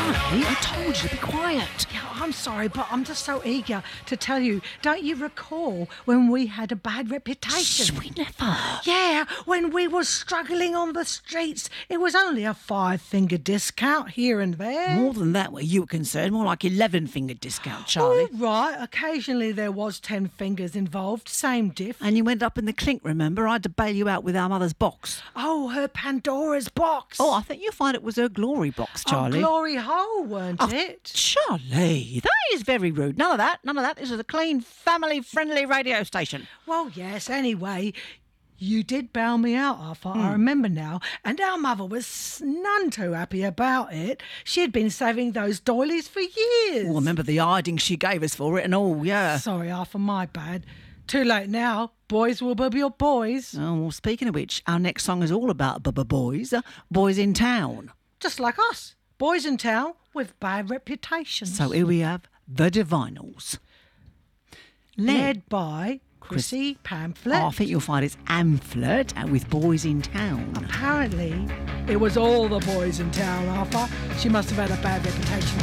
Charlie, I told you to be quiet. Yeah, I'm sorry, but I'm just so eager to tell you. Don't you recall when we had a bad reputation? Shh, we never. Yeah, when we was struggling on the streets. It was only a 5-finger discount here and there. More than that where you were concerned, more like 11-finger discount, Charlie. All right, occasionally there was 10 fingers involved, same diff. And you went up in the clink, remember? I had to bail you out with our mother's box. Oh, her Pandora's box. Oh, I think you'll find it was her glory box, Charlie. A glory hole, weren't it? Charlie, that is very rude. None of that. This is a clean, family-friendly radio station. Well, yes, anyway, you did bail me out, Arthur, I remember now, and our mother was none too happy about it. She had been saving those doilies for years. Oh, remember the hiding she gave us for it and all, yeah. Sorry, Arthur, my bad. Too late now. Boys will be your boys. Oh, well, speaking of which, our next song is all about boys. Boys in town. Just like us. Boys in town with bad reputations. So here we have The Divinals. Led by Chrissy Pamphlet. Oh, I think you'll find it's Amphlett with Boys in Town. Apparently, it was all the boys in town, Arthur. She must have had a bad reputation